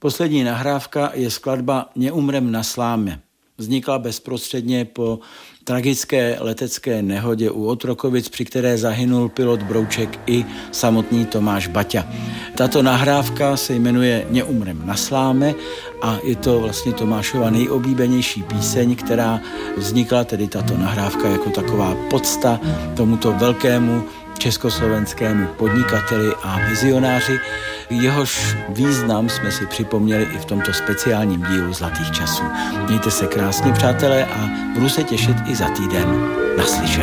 Poslední nahrávka je skladba Neumrem na sláme. Vznikla bezprostředně po tragické letecké nehodě u Otrokovic, při které zahynul pilot Brouček i samotný Tomáš Baťa. Tato nahrávka se jmenuje Neumrem na sláme a je to vlastně Tomášova nejoblíbenější píseň, která vznikla, tedy tato nahrávka, jako taková podsta tomuto velkému československému podnikateli a vizionáři. Jehož význam jsme si připomněli i v tomto speciálním dílu Zlatých časů. Mějte se krásně, přátelé, a budu se těšit i za týden. Naslyšenou.